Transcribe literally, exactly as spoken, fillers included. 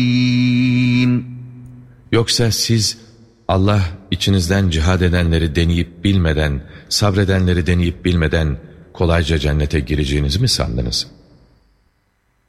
Yoksa siz Allah içinizden cihad edenleri deneyip bilmeden, sabredenleri deneyip bilmeden kolayca cennete gireceğinizi mi sandınız?